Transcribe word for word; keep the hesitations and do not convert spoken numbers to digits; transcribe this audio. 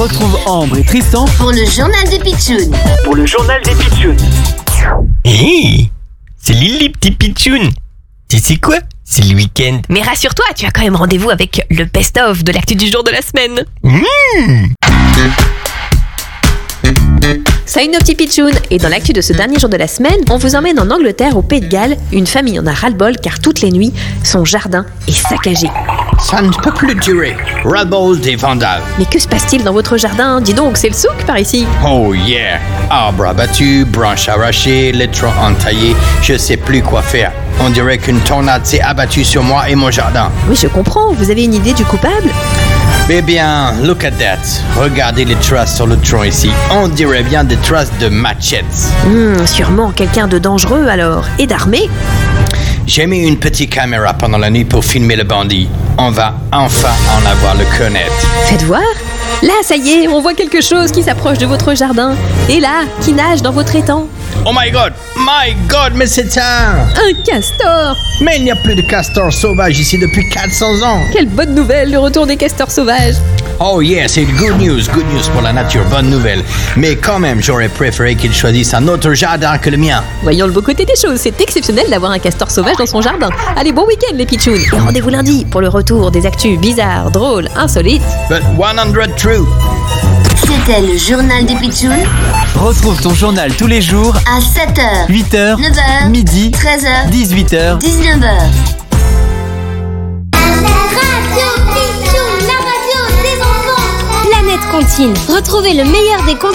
Retrouve Ambre et Tristan pour le journal des Pitchouns. Pour le journal des Pitchouns. Hé, salut les petits pitchouns. Tu sais quoi? C'est le week-end. Mais rassure-toi, tu as quand même rendez-vous avec le best-of de l'actu du jour de la semaine. Mmh. Salut nos petits pitchouns. Et dans l'actu de ce dernier jour de la semaine, on vous emmène en Angleterre, au Pays de Galles. Une famille en a ras-le-bol car toutes les nuits, son jardin est saccagé. Ça ne peut plus durer. Ras-le-bol des vandales. Mais que se passe-t-il dans votre jardin? Dis donc, c'est le souk par ici. Oh yeah. Arbres abattus, branches arrachées, les troncs entaillés. Je sais plus quoi faire. On dirait qu'une tornade s'est abattue sur moi et mon jardin. Oui, je comprends. Vous avez une idée du coupable? Eh bien, look at that. Regardez les traces sur le tronc ici. On dirait bien des traces de machettes. Hmm, sûrement quelqu'un de dangereux alors. Et d'armé? J'ai mis une petite caméra pendant la nuit pour filmer le bandit. On va enfin en avoir le connaître. Faites voir. Là, ça y est, on voit quelque chose qui s'approche de votre jardin. Et là, qui nage dans votre étang. Oh my god, my god, mais c'est un... Un castor. Mais il n'y a plus de castors sauvages ici depuis quatre cents ans. Quelle bonne nouvelle, le retour des castors sauvages. Oh yeah, c'est good news, good news pour la nature, bonne nouvelle. Mais quand même, j'aurais préféré qu'il choisisse un autre jardin que le mien. Voyons le beau côté des choses, c'est exceptionnel d'avoir un castor sauvage dans son jardin. Allez, bon week-end les pitchouns. Et rendez-vous lundi pour le retour des actus bizarres, drôles, insolites. But one hundred true. C'était le journal des Pitchouns. Retrouve ton journal tous les jours À sept heures, huit heures, neuf heures, midi, treize heures, dix-huit heures. dix-neuf heures. Planète Cantine. Retrouvez le meilleur des